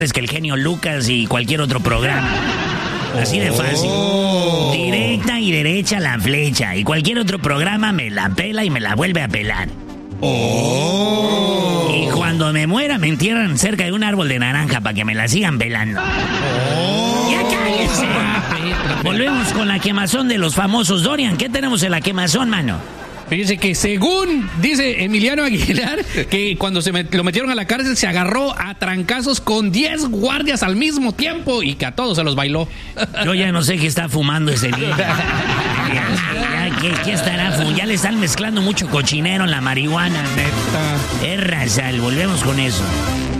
que el genio Lucas y cualquier otro programa. Así de fácil. Directa y derecha la flecha. Y cualquier otro programa me la pela y me la vuelve a pelar. Y cuando me muera me entierran cerca de un árbol de naranja para que me la sigan pelando. ¡Ya cállense! Volvemos con la quemazón de los famosos. Dorian, ¿qué tenemos en la quemazón, mano? Fíjense que según dice Emiliano Aguilar, que cuando lo metieron a la cárcel se agarró a trancazos con 10 guardias al mismo tiempo y que a todos se los bailó. Yo ya no sé qué está fumando ese niño. ¿Qué estará fumando? Ya le están mezclando mucho cochinero en la marihuana. Neta. Es razal, volvemos con eso.